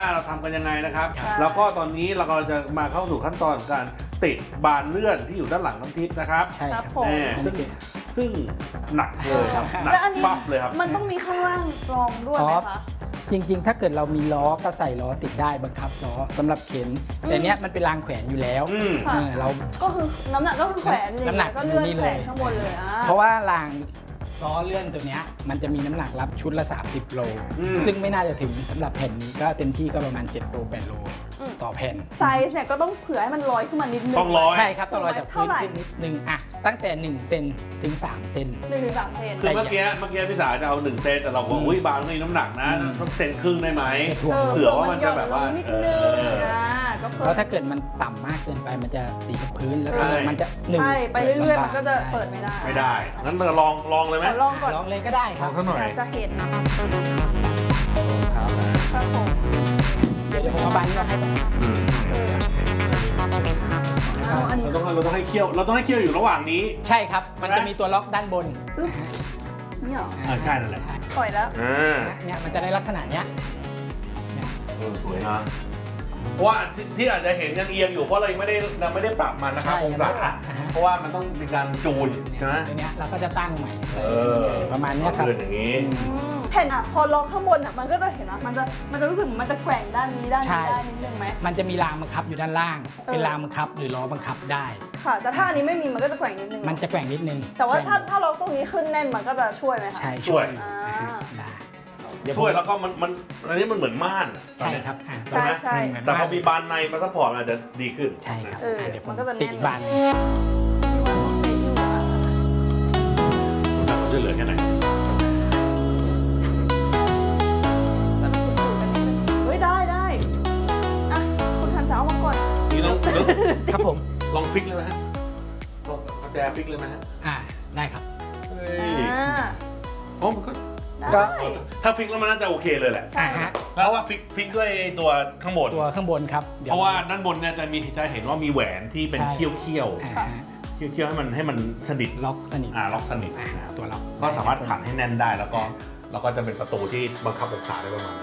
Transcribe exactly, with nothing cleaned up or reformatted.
เราทำกันยังไงนะครับแล้วก็ตอนนี้เรากำลังจะมาเข้าสู่ขั้นตอนการติดบานเลื่อนที่อยู่ด้านหลังน้ำทิพย์นะครับใช่ครับซึ่งซึ่งหนักเลยครับหนักปั๊บเลยครับมันต้องมีข้างล่างรองด้วยไหมคะจริงๆถ้าเกิดเรามีล้อก็ใส่ล้อติดได้บังคับล้อสำหรับเข็นแต่เนี้ยมันเป็นรางแขวนอยู่แล้วเราก็คือน้ำหนักก็คือแขวนน้ำหนักก็เลื่อนแขวนข้างบนเลยเพราะว่ารางล้อเลื่อนตัวเนี้ยมันจะมีน้ำหนักรับชุดละสามสิบโลซึ่งไม่น่าจะถึงสำหรับแผ่นนี้ก็เต็มที่ก็ประมาณเจ็ดโลแปดโลต่อแผ่นไซส์เนี่ยก็ต้องเผื่อให้มันลอยขึ้นมานิดนึงต้องลอยใช่ครับต้องลอยจากพื้นขึ้นนิดนึงอ่ะตั้งแต่หนึ่งเซนถึงสามเซนหนึ่งถึงสามเซนคือเมื่อกี้เมื่อกี้พี่สาจะเอาหนึ่งเซนแต่เราบอกอุ้ยบางนี่น้ำหนักนะต้องเซนครึ่งได้ไหมเผื่อว่ามันจะแบบว่านิดนึงแล้วถ้าเกิดมันต่ำมากเกินไปมันจะสีกับพื้นแล้วก็มันจะหนึ่งใช่ไปเรื่อยๆมันก็จะเปิดไม่ได้ไม่ได้งั้นเราลองลองเลยไหมลองก่อนลองเลยก็ได้ครับหน่อยจะเห็นนะครับครับผมเดี๋ยวผมเอาบานนี้เราให้เราต้องเราต้องให้เคี่ยวเราต้องให้เคี่ยวอยู่ระหว่างนี้ใช่ครับมันจะมีตัวล็อกด้านบนนี่หรออ่าใช่นั่นแหละปล่อยแล้วเนี่ยมันจะได้ลักษณะเนี้ยเออสวยนะเพราะว่าที่อาจจะเห็นยังเอียงอยู่เพราะเราไม่ได้เราไม่ได้ปรับมันนะครับองศาเพราะว่ามันต้องมีการจูนใช่ไหมทีเนี้ยเราก็จะตั้งใหม่ประมาณนี้ครับอย่างนี้เห็นอ่ะพอล็อกข้างบนอ่ะมันก็จะเห็นว่ามันจะมันจะรู้สึกมันจะแกว่งด้านนี้ด้านนี้ได้นิดนึงไหมมันจะมีรางบังคับอยู่ด้านล่างเป็นรางบังคับหรือล้อบังคับได้ค่ะแต่ถ้าอันนี้ไม่มีมันก็จะแกว่งนิดนึงมันจะแกว่งนิดนึงแต่ว่าถ้าถ้าล็อกตรงนี้ขึ้นแน่นมันก็จะช่วยไหมคะใช่ช่วยได้ช่วยแล้วก็มันมันอันนี้มันเหมือนม่านใช่ครับใช่ใช่แต่พอมีบานในมาซัพพอร์ตอาจจะดีขึ้นใช่ครับเดี๋ยวมันก็จะติดบานจะเหลือแค่ไหนเฮ้ยได้ได้อ่ะคุณทันจะเอามาก่อนนี่ต้องครับผมลองฟิกเลยไหมฮะลองเอาแจฟิกเลยไหมฮะอ่าได้ครับเฮ้ยโอ้มันก็ก็ถ้าฟิกแล้วมันน่าจะโอเคเลยแหละใช่ฮะแล้วว่าฟิกฟิกด้วยตัวข้างบนตัวข้างบนครับเพราะว่าด้านบนเนี่ยจะมีจะเห็นว่ามีแหวนที่เป็นเขี้ยวเขี้ยวเขี้ยวเขี้ยวให้มันให้มันสนิทล็อกสนิทอ่าล็อกสนิทตัวล็อกก็สามารถขันให้แน่นได้แล้วก็แล้วก็จะเป็นประตูที่บังคับองศาได้ประมาณ